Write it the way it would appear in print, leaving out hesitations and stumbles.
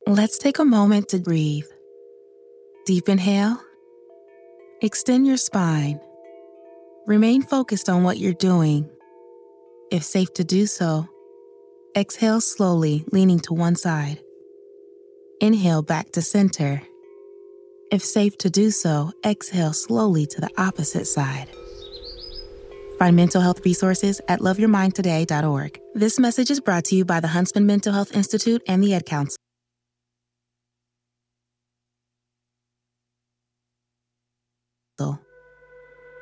Let's take a moment to breathe. Deep inhale. Extend your spine. Remain focused on what you're doing. If safe to do so, exhale slowly, leaning to one side. Inhale back to center. If safe to do so, exhale slowly to the opposite side. Find mental health resources at loveyourmindtoday.org. This message is brought to you by the Huntsman Mental Health Institute and the Ad Council.